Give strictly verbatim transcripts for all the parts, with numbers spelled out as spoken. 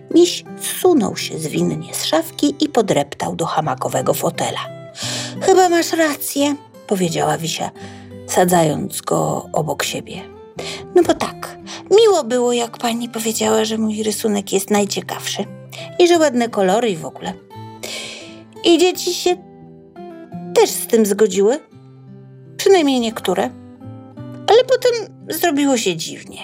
Miś zsunął się zwinnie z szafki i podreptał do hamakowego fotela. Chyba masz rację, powiedziała Wisia, sadzając go obok siebie. No bo tak, miło było, jak pani powiedziała, że mój rysunek jest najciekawszy i że ładne kolory i w ogóle. I dzieci się też z tym zgodziły, przynajmniej niektóre, ale potem zrobiło się dziwnie.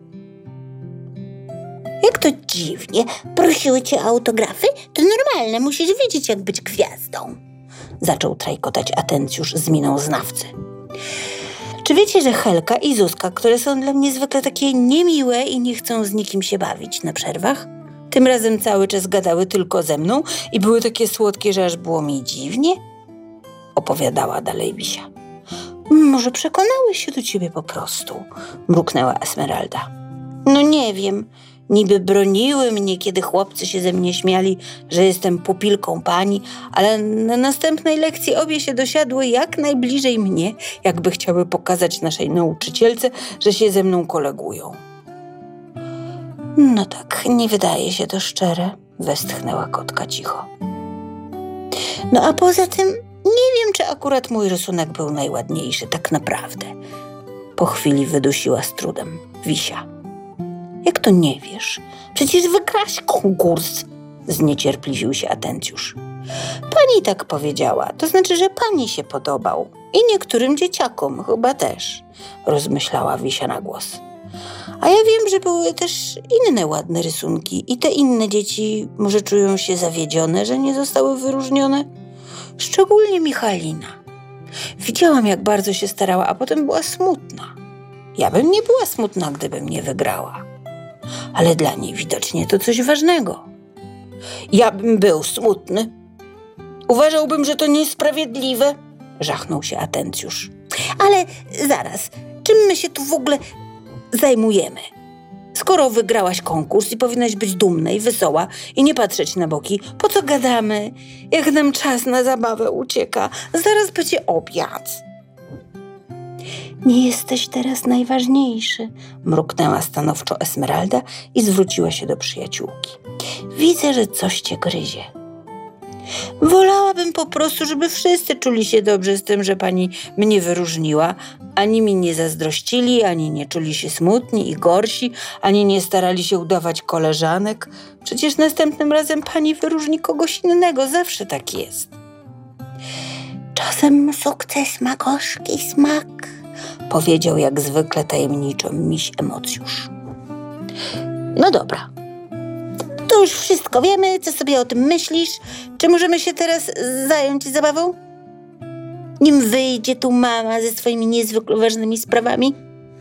Jak to dziwnie? Prosiły cię o autografy? To normalne, musisz wiedzieć, jak być gwiazdą. Zaczął trajkotać Atencjusz z miną znawcy. Czy wiecie, że Helka i Zuzka, które są dla mnie zwykle takie niemiłe i nie chcą z nikim się bawić na przerwach, tym razem cały czas gadały tylko ze mną i były takie słodkie, że aż było mi dziwnie? Opowiadała dalej Wisia. Może przekonały się do ciebie po prostu, mruknęła Esmeralda. No nie wiem, niby broniły mnie, kiedy chłopcy się ze mnie śmiali, że jestem pupilką pani, ale na następnej lekcji obie się dosiadły jak najbliżej mnie, jakby chciały pokazać naszej nauczycielce, że się ze mną kolegują. No tak, nie wydaje się to szczere, westchnęła kotka cicho. No a poza tym nie wiem, czy akurat mój rysunek był najładniejszy, tak naprawdę. Po chwili wydusiła z trudem Wisia. Jak to nie wiesz? Przecież wygrałaś konkurs, zniecierpliwił się Atencjusz. Pani tak powiedziała, to znaczy, że pani się podobał. I niektórym dzieciakom chyba też, rozmyślała Wisia na głos. A ja wiem, że były też inne ładne rysunki i te inne dzieci może czują się zawiedzione, że nie zostały wyróżnione. Szczególnie Michalina. Widziałam, jak bardzo się starała, a potem była smutna. Ja bym nie była smutna, gdybym nie wygrała. Ale dla niej widocznie to coś ważnego. Ja bym był smutny. Uważałbym, że to niesprawiedliwe, żachnął się Atencjusz. Ale zaraz, czym my się tu w ogóle zajmujemy? Skoro wygrałaś konkurs i powinnaś być dumna i wesoła i nie patrzeć na boki, po co gadamy? Jak nam czas na zabawę ucieka, zaraz będzie obiad. Nie jesteś teraz najważniejszy, mruknęła stanowczo Esmeralda i zwróciła się do przyjaciółki. Widzę, że coś cię gryzie. Wolałabym po prostu, żeby wszyscy czuli się dobrze z tym, że pani mnie wyróżniła. Ani mi nie zazdrościli, ani nie czuli się smutni i gorsi, ani nie starali się udawać koleżanek. Przecież następnym razem pani wyróżni kogoś innego, zawsze tak jest. Czasem sukces ma gorzki smak, powiedział jak zwykle tajemniczo miś Emocjusz. No dobra. To już wszystko wiemy, co sobie o tym myślisz. Czy możemy się teraz zająć zabawą? Nim wyjdzie tu mama ze swoimi niezwykle ważnymi sprawami?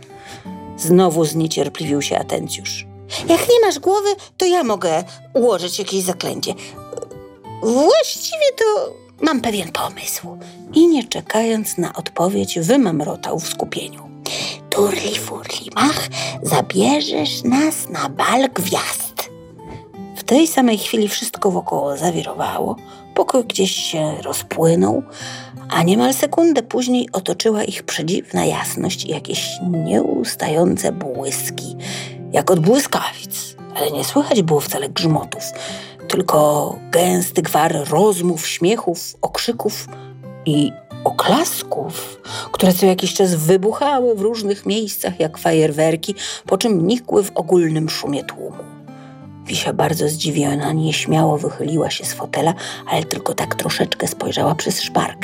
Znowu zniecierpliwił się Atencjusz. Jak nie masz głowy, to ja mogę ułożyć jakieś zaklęcie. Właściwie to mam pewien pomysł. I nie czekając na odpowiedź, wymamrotał w skupieniu. Turli furli mach, zabierzesz nas na bal gwiazd. W tej samej chwili wszystko wokoło zawirowało, pokój gdzieś się rozpłynął, a niemal sekundę później otoczyła ich przedziwna jasność i jakieś nieustające błyski, jak od błyskawic, ale nie słychać było wcale grzmotów, tylko gęsty gwar rozmów, śmiechów, okrzyków i oklasków, które co jakiś czas wybuchały w różnych miejscach jak fajerwerki, po czym nikły w ogólnym szumie tłumu. Wisia bardzo zdziwiona nieśmiało wychyliła się z fotela, ale tylko tak troszeczkę spojrzała przez szparkę.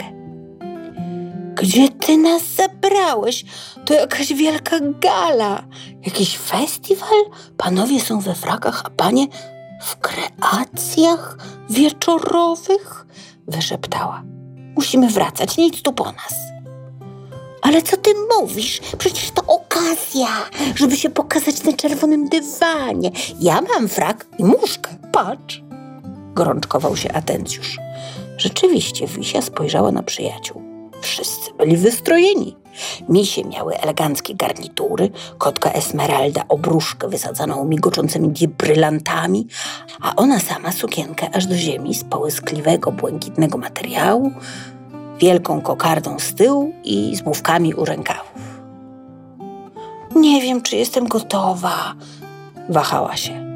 Gdzie ty nas zabrałeś? To jakaś wielka gala, jakiś festiwal? Panowie są we frakach, a panie w kreacjach wieczorowych? Wyszeptała. Musimy wracać, nic tu po nas. Ale co ty mówisz? Przecież to okazja, żeby się pokazać na czerwonym dywanie. Ja mam frak i muszkę, patrz. Gorączkował się Atencjusz. Rzeczywiście Wisia spojrzała na przyjaciół. Wszyscy byli wystrojeni. Misie miały eleganckie garnitury, kotka Esmeralda obruszkę wysadzaną migoczącymi brylantami, a ona sama sukienkę aż do ziemi z połyskliwego, błękitnego materiału, wielką kokardą z tyłu i z główkami u rękawów. Nie wiem, czy jestem gotowa, wahała się.